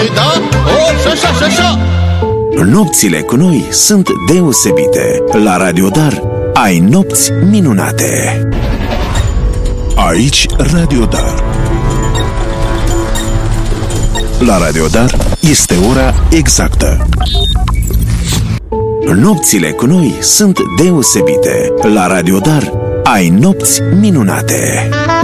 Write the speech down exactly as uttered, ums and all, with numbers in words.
Da? Oh, și așa, și așa. Nopțile cu noi sunt deosebite. La Radio Dar ai nopți minunate. Aici Radio Dar. La Radio Dar este ora exactă. Nopțile cu noi sunt deosebite. La Radio Dar ai nopți minunate.